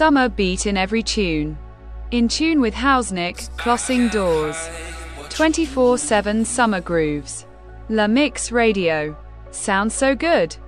Summer beat in every tune. In tune with Hausnick, Closing Doors. 24/7 summer grooves. La Mix Radio. Sounds so good.